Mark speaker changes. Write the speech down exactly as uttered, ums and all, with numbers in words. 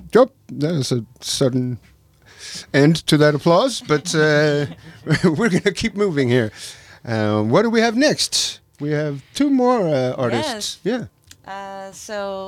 Speaker 1: Yep, there's a sudden end to that applause, but uh, we're going to keep moving here. Uh, what do we have next? We have two more uh, artists.
Speaker 2: Yes.
Speaker 1: Yeah.
Speaker 2: Uh, so